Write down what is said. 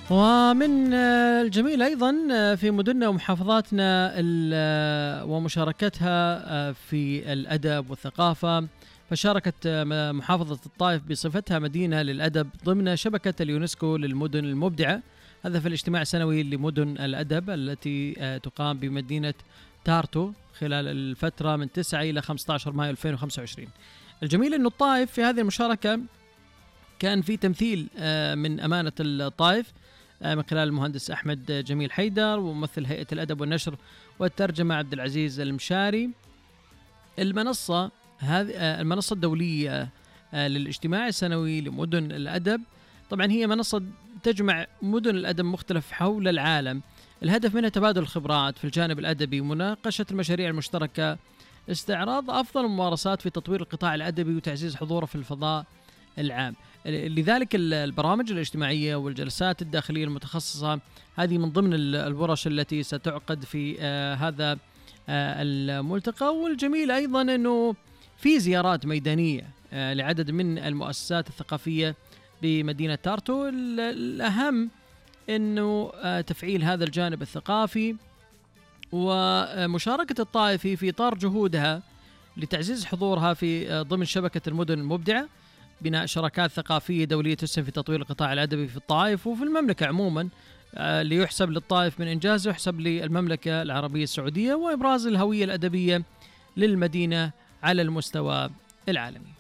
ومن الجميل أيضا في مدننا ومحافظاتنا ومشاركتها في الأدب والثقافة. فشاركت محافظة الطائف بصفتها مدينة للأدب ضمن شبكة اليونسكو للمدن المبدعة، هذا في الاجتماع السنوي لمدن الأدب التي تقام بمدينة تارتو خلال الفترة من 9 إلى 15 مايو 2025. الجميل أن الطائف في هذه المشاركة كان في تمثيل من أمانة الطائف من خلال المهندس أحمد جميل حيدر وممثل هيئة الأدب والنشر والترجمة عبد العزيز المشاري. المنصة هذه المنصة الدولية للاجتماع السنوي لمدن الأدب، طبعا هي منصة تجمع مدن الأدب مختلف حول العالم، الهدف منها تبادل الخبرات في الجانب الأدبي، مناقشة المشاريع المشتركة، استعراض أفضل الممارسات في تطوير القطاع الأدبي وتعزيز حضوره في الفضاء العام. لذلك البرامج الاجتماعية والجلسات الداخلية المتخصصة هذه من ضمن الورش التي ستعقد في هذا الملتقى. والجميل أيضا أنه في زيارات ميدانية لعدد من المؤسسات الثقافية بمدينة تارتو. الأهم أنه تفعيل هذا الجانب الثقافي ومشاركة الطائف في إطار جهودها لتعزيز حضورها في ضمن شبكة المدن المبدعة، بناء شراكات ثقافية دولية تسهم في تطوير القطاع الأدبي في الطائف وفي المملكة عموما، ليحسب للطائف من إنجاز يحسب للمملكة العربية السعودية، وإبراز الهوية الأدبية للمدينة على المستوى العالمي.